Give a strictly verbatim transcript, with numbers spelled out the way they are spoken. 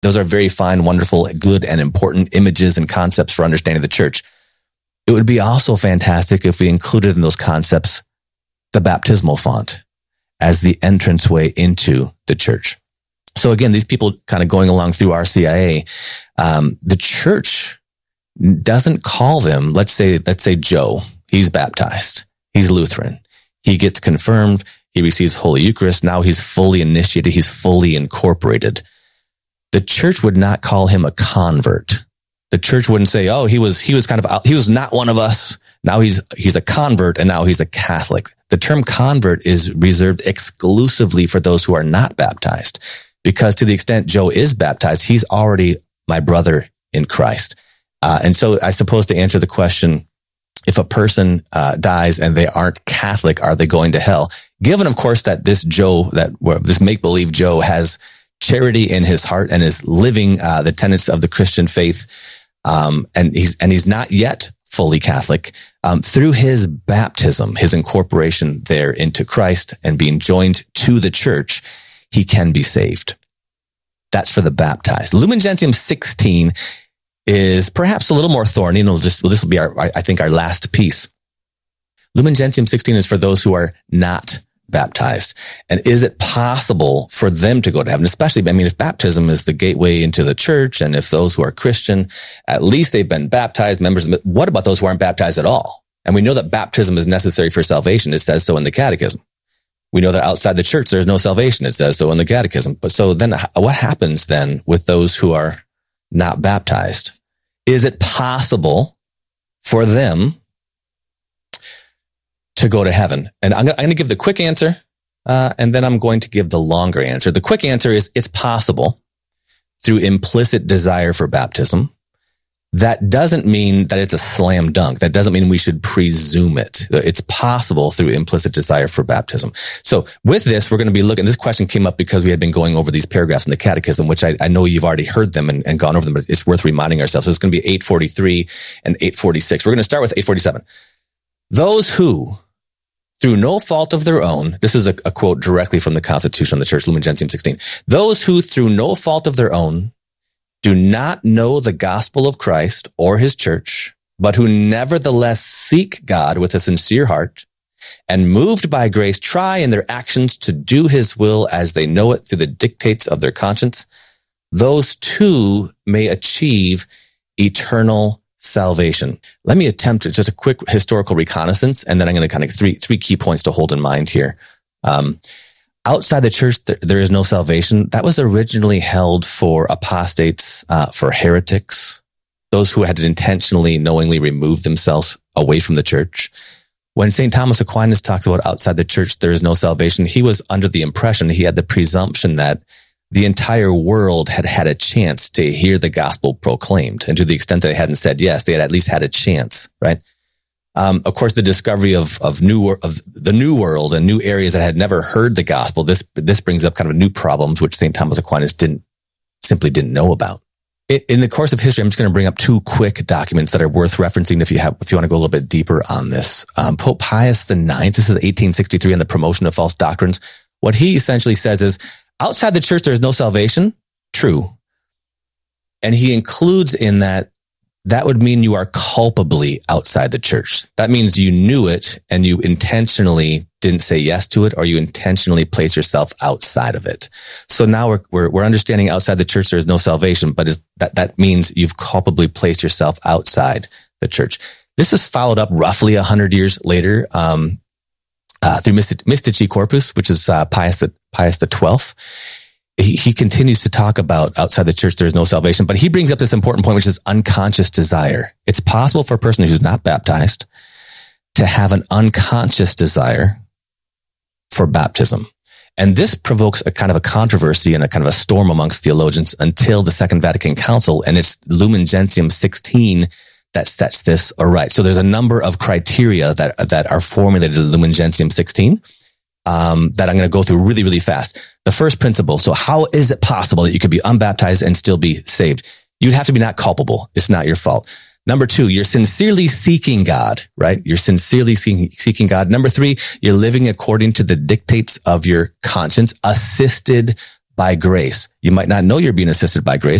those are very fine, wonderful, good, and important images and concepts for understanding the church. It would be also fantastic if we included in those concepts the baptismal font as the entranceway into the church. So again, these people kind of going along through R C I A, um, the church doesn't call them, let's say, let's say Joe, he's baptized. He's Lutheran. He gets confirmed. He receives Holy Eucharist. Now he's fully initiated. He's fully incorporated. The church would not call him a convert. The church wouldn't say, oh, he was, he was kind of, out, he was not one of us. Now he's, he's a convert and now he's a Catholic. The term convert is reserved exclusively for those who are not baptized, because to the extent Joe is baptized, he's already my brother in Christ. Uh, and so I suppose to answer the question, if a person uh, dies and they aren't Catholic, are they going to hell? Given, of course, that this Joe, that well, this make-believe Joe has charity in his heart and is living uh, the tenets of the Christian faith, um, and he's and he's not yet fully Catholic, um, through his baptism, his incorporation there into Christ and being joined to the church, he can be saved. That's for the baptized. Lumen Gentium sixteen is perhaps a little more thorny, and we'll just, well, this will be our, I think, our last piece. Lumen Gentium sixteen is for those who are not baptized. And is it possible for them to go to heaven? Especially, I mean, if baptism is the gateway into the church, and if those who are Christian, at least they've been baptized members, what about those who aren't baptized at all? And we know that baptism is necessary for salvation. It says so in the Catechism. We know that outside the church, there's no salvation. It says so in the Catechism. But so then what happens then with those who are not baptized? Is it possible for them to go to heaven? And I'm going to give the quick answer, uh, and then I'm going to give the longer answer. The quick answer is it's possible through implicit desire for baptism. That doesn't mean that it's a slam dunk. That doesn't mean we should presume it. It's possible through implicit desire for baptism. So with this, we're going to be looking, this question came up because we had been going over these paragraphs in the Catechism, which I, I know you've already heard them and, and gone over them, but it's worth reminding ourselves. So it's going to be eight forty-three and eight forty-six. We're going to start with eight forty-seven. Those who, through no fault of their own, this is a, a quote directly from the Constitution of the Church, Lumen Gentium sixteen. Those who, through no fault of their own, do not know the gospel of Christ or his church, but who nevertheless seek God with a sincere heart, and moved by grace try in their actions to do his will as they know it through the dictates of their conscience, those too may achieve eternal salvation. Let me attempt just a quick historical reconnaissance, and then I'm going to kind of three three key points to hold in mind here. Um, Outside the church, there is no salvation. That was originally held for apostates, uh, for heretics, those who had intentionally, knowingly removed themselves away from the church. When Saint Thomas Aquinas talks about outside the church, there is no salvation, he was under the impression, he had the presumption that the entire world had had a chance to hear the gospel proclaimed. And to the extent that they hadn't said yes, they had at least had a chance, right? Um, of course, the discovery of, of new, of the new world and new areas that had never heard the gospel, this, this brings up kind of new problems, which Saint Thomas Aquinas didn't, simply didn't know about. It, in the course of history, I'm just going to bring up two quick documents that are worth referencing if you have, if you want to go a little bit deeper on this. Um, Pope Pius the Ninth, this is eighteen sixty-three on the promotion of false doctrines. What he essentially says is, outside the church, there is no salvation. True. And he includes in that, that would mean you are culpably outside the church. That means you knew it and you intentionally didn't say yes to it, or you intentionally place yourself outside of it. So now we're, we're, we're understanding outside the church, there is no salvation, but is that, that means you've culpably placed yourself outside the church. This was followed up roughly a hundred years later, um, uh, through Mystici Corpus, which is, uh, Pius, Pius the twelfth. He, he continues to talk about outside the church, there's no salvation, but he brings up this important point, which is unconscious desire. It's possible for a person who's not baptized to have an unconscious desire for baptism. And this provokes a kind of a controversy and a kind of a storm amongst theologians until the Second Vatican Council, and it's Lumen Gentium sixteen that sets this aright. So there's a number of criteria that, that are formulated in Lumen Gentium sixteen. Um, that I'm going to go through really, really fast. The first principle. So how is it possible that you could be unbaptized and still be saved? You'd have to be not culpable. It's not your fault. Number two, you're sincerely seeking God, right? You're sincerely seeking, seeking God. Number three, you're living according to the dictates of your conscience, assisted by grace. You might not know you're being assisted by grace.